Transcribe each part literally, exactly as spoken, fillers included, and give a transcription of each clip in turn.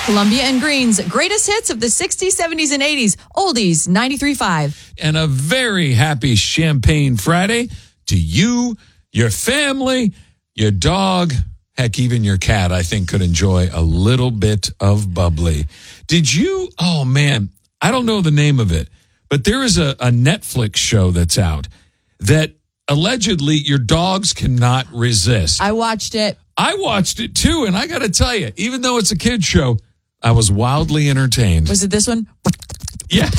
Columbia and Green's greatest hits of the sixties, seventies, and eighties. Oldies, ninety-three point five. And a very happy Champagne Friday to you, your family, your dog, heck, even your cat, I think, could enjoy a little bit of bubbly. Did you? Oh, man, I don't know the name of it, but there is a, a Netflix show that's out that allegedly your dogs cannot resist. I watched it. I watched it, too, and I got to tell you, even though it's a kid's show, I was wildly entertained. Was it this one? Yeah.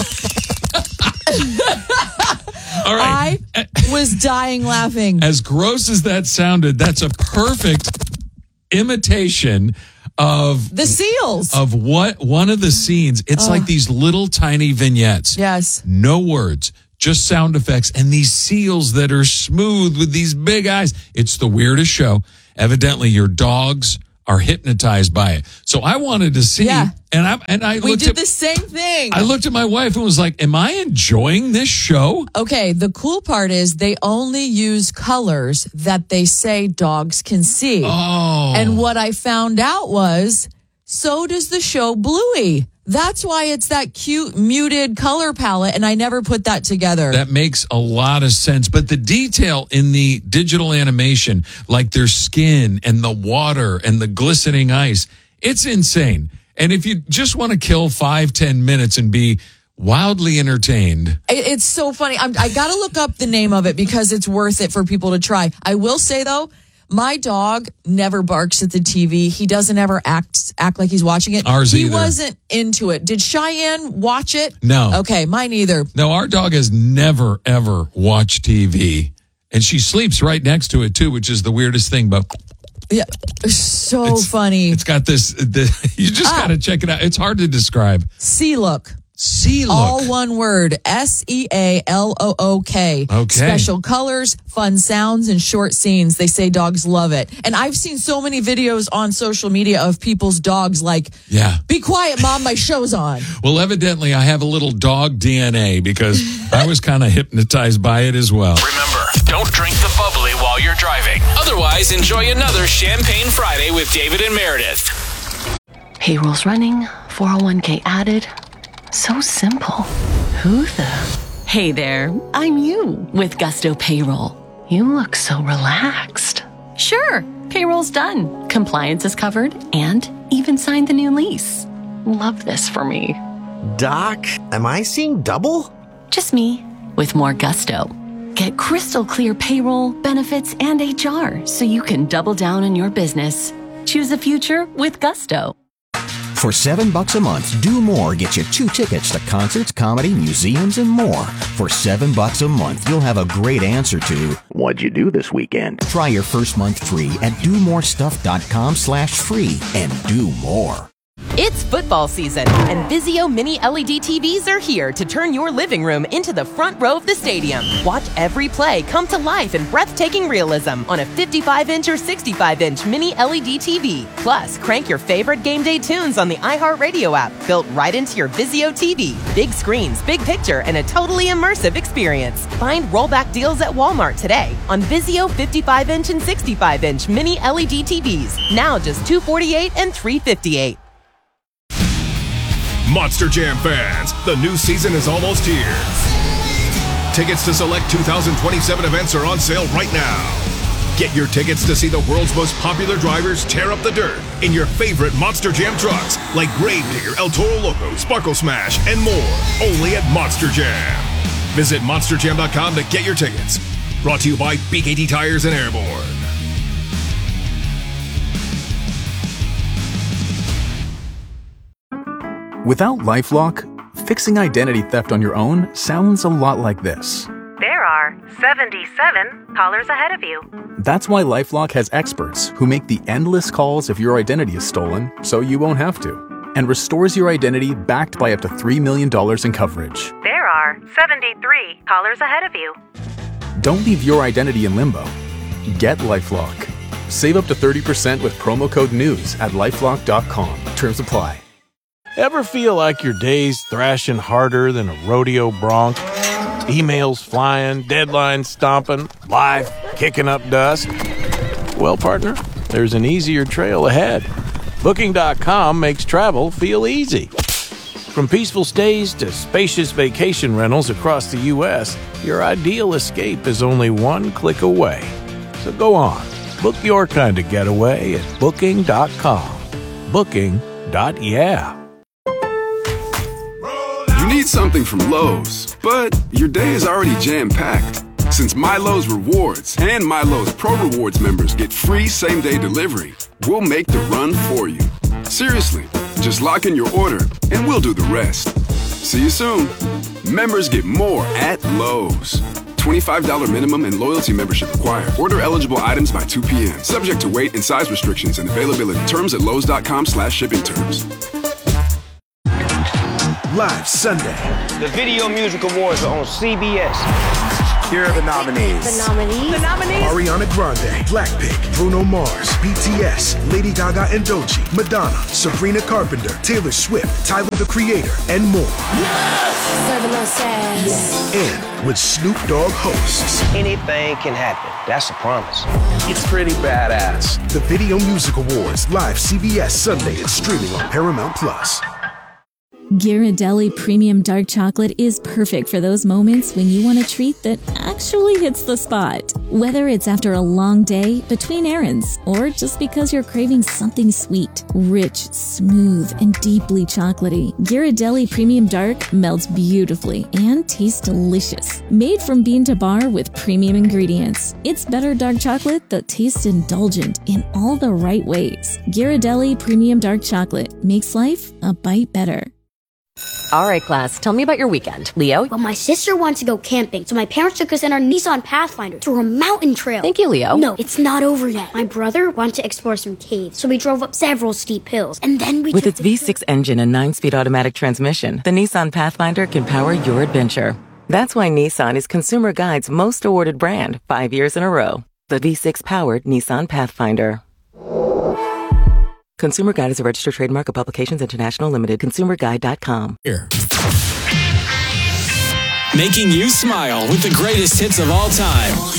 All right. I was dying laughing. As gross as that sounded, that's a perfect imitation of the seals. Of what one of the scenes. It's oh. like these little tiny vignettes. Yes. No words, just sound effects, and these seals that are smooth with these big eyes. It's the weirdest show. Evidently, your dogs are hypnotized by it. So I wanted to see, yeah. and I and I we looked did at, the same thing. I looked at my wife and was like, "Am I enjoying this show?" Okay, the cool part is they only use colors that they say dogs can see. Oh, and what I found out was, so does the show Bluey. That's why it's that cute muted color palette, and I never put that together. That makes a lot of sense. But the detail in the digital animation, like their skin and the water and the glistening ice, it's insane. And if you just want to kill five, ten minutes and be wildly entertained. It's so funny. I'm, I got to look up the name of it because it's worth it for people to try. I will say, though, my dog never barks at the T V. He doesn't ever act act like he's watching it. Ours he either. wasn't into it. Did Cheyenne watch it? No. Okay, mine either. No, our dog has never, ever watched T V. And she sleeps right next to it, too, which is the weirdest thing. But yeah, so it's, funny. It's got this, the, you just ah. got to check it out. It's hard to describe. See, look. See, look. All one word, S E A L O O K. Okay. Special colors, fun sounds, and short scenes. They say dogs love it. And I've seen so many videos on social media of people's dogs like, yeah, be quiet, Mom, my show's on. Well, evidently, I have a little dog D N A because I was kind of hypnotized by it as well. Remember, don't drink the bubbly while you're driving. Otherwise, enjoy another Champagne Friday with David and Meredith. Payroll's running, four oh one k added. So simple. Who the? Hey there, I'm you with Gusto Payroll. You look so relaxed. Sure, payroll's done. Compliance is covered and even signed the new lease. Love this for me. Doc, am I seeing double? Just me with more gusto. Get crystal clear payroll, benefits, and H R so you can double down on your business. Choose a future with Gusto. For seven bucks a month, Do More gets you two tickets to concerts, comedy, museums, and more. For seven bucks a month, you'll have a great answer to what'd you do this weekend? Try your first month free at do more stuff dot com slash free and do more. It's football season, and Vizio Mini L E D T Vs are here to turn your living room into the front row of the stadium. Watch every play come to life in breathtaking realism on a fifty-five inch or sixty-five inch Mini L E D T V. Plus, crank your favorite game day tunes on the iHeartRadio app, built right into your Vizio T V. Big screens, big picture, and a totally immersive experience. Find rollback deals at Walmart today on Vizio fifty-five inch and sixty-five inch Mini L E D T Vs. Now just two hundred forty-eight dollars and three hundred fifty-eight dollars. Monster Jam fans, the new season is almost here. Tickets to select two thousand twenty-seven events are on sale right now. Get your tickets to see the world's most popular drivers tear up the dirt in your favorite Monster Jam trucks like Gravedigger, El Toro Loco, Sparkle Smash, and more. Only at Monster Jam. Visit monster jam dot com to get your tickets. Brought to you by B K T Tires and Airborne. Without LifeLock, fixing identity theft on your own sounds a lot like this. There are seventy-seven callers ahead of you. That's why LifeLock has experts who make the endless calls if your identity is stolen so you won't have to, and restores your identity backed by up to three million dollars in coverage. There are seventy-three callers ahead of you. Don't leave your identity in limbo. Get LifeLock. Save up to thirty percent with promo code NEWS at lifelock dot com. Terms apply. Ever feel like your day's thrashing harder than a rodeo bronc? Emails flying, deadlines stomping, life kicking up dust? Well, partner, there's an easier trail ahead. Booking dot com makes travel feel easy. From peaceful stays to spacious vacation rentals across the U S, your ideal escape is only one click away. So go on, book your kind of getaway at Booking dot com. Booking. Yeah. You need something from Lowe's, but your day is already jam-packed. Since MyLowe's Rewards and MyLowe's Pro Rewards members get free same-day delivery, we'll make the run for you. Seriously, just lock in your order and we'll do the rest. See you soon. Members get more at Lowe's. twenty-five dollars minimum and loyalty membership required. Order eligible items by two p.m. Subject to weight and size restrictions and availability. Terms at Lowe's.com slash shipping terms. Live Sunday. The Video Music Awards are on C B S. Here are the nominees. The nominees. The nominees. Ariana Grande, Blackpink, Bruno Mars, B T S, Lady Gaga and Doechii, Madonna, Sabrina Carpenter, Taylor Swift, Tyler the Creator, and more. Yes! Serving us ass. And with Snoop Dogg hosts. Anything can happen. That's a promise. It's pretty badass. The Video Music Awards, live C B S Sunday and streaming on Paramount Plus. Ghirardelli Premium Dark Chocolate is perfect for those moments when you want a treat that actually hits the spot. Whether it's after a long day, between errands, or just because you're craving something sweet, rich, smooth, and deeply chocolatey, Ghirardelli Premium Dark melts beautifully and tastes delicious. Made from bean to bar with premium ingredients, it's better dark chocolate that tastes indulgent in all the right ways. Ghirardelli Premium Dark Chocolate makes life a bite better. All right, class, tell me about your weekend. Leo? Well, my sister wants to go camping, so my parents took us in our Nissan Pathfinder to a mountain trail. Thank you, Leo. No, it's not over yet. My brother wanted to explore some caves, so we drove up several steep hills, and then we With took its V six engine and nine-speed automatic transmission, the Nissan Pathfinder can power your adventure. That's why Nissan is Consumer Guide's most awarded brand, five years in a row. The V six-powered Nissan Pathfinder. Consumer Guide is a registered trademark of Publications International Limited. consumer guide dot com. Here. Making you smile with the greatest hits of all time.